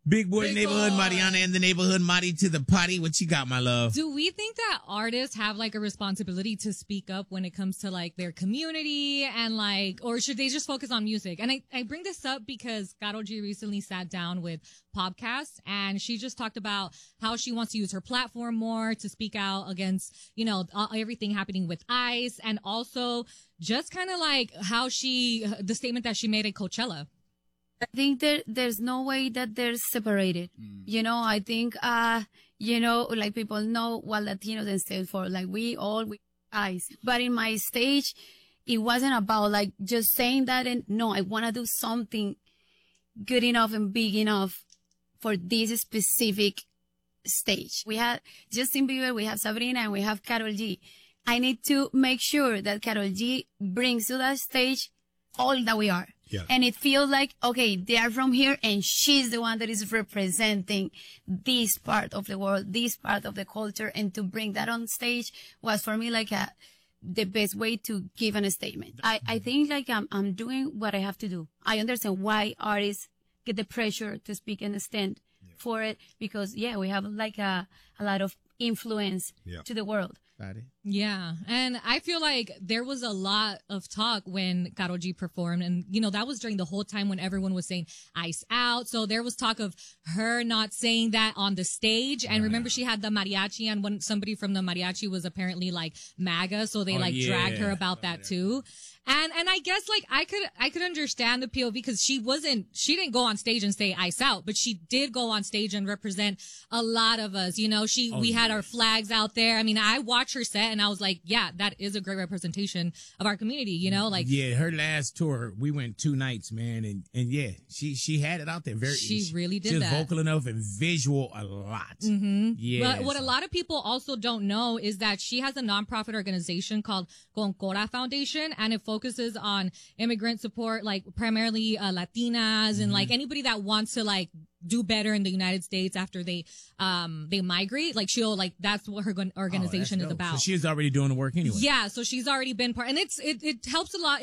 Big boy neighborhood Mariana and the neighborhood Mari to the potty. What you got, my love? Do we think that artists have like a responsibility to speak up when it comes to like their community and like, or should they just focus on music? And I bring this up because Karol G recently sat down with Podcast and she just talked about how she wants to use her platform more to speak out against, you know, everything happening with ICE, and also just kind of like how the statement that she made at Coachella. I think there's no way that they're separated. You know, I think, you know, like people know what Latinos stand for. Like we eyes. But in my stage, it wasn't about like just saying that. And no, I want to do something good enough and big enough for this specific stage. We have Justin Bieber, we have Sabrina, and we have Karol G. I need to make sure that Karol G brings to that stage all that we are. Yeah. And it feels like, okay, they are from here and she's the one that is representing this part of the world, this part of the culture. And to bring that on stage was for me like the best way to give a statement. I think like I'm doing what I have to do. I understand why artists get the pressure to speak and stand for it because, we have like a lot of influence to the world. Yeah. And I feel like there was a lot of talk when Karol G performed. And, you know, that was during the whole time when everyone was saying ICE out. So there was talk of her not saying that on the stage. And remember, she had the mariachi, and when somebody from the mariachi was apparently like MAGA. So they dragged her about that too. And I guess like I could understand the POV because she didn't go on stage and say ICE out, but she did go on stage and represent a lot of us. You know, we had our flags out there. I mean, I watched her set and I was like, yeah, that is a great representation of our community, you know, like. Yeah, her last tour, we went 2 nights, man. And yeah, she had it out there she really did that. She was vocal enough and visual a lot. Mm-hmm. Yeah. But what a lot of people also don't know is that she has a nonprofit organization called Concora Foundation, and it focuses on immigrant support, like primarily Latinas and like anybody that wants to like do better in the United States after they migrate. Like that's what her organization is about. So she's already doing the work anyway. Yeah. So she's already been part, and it helps a lot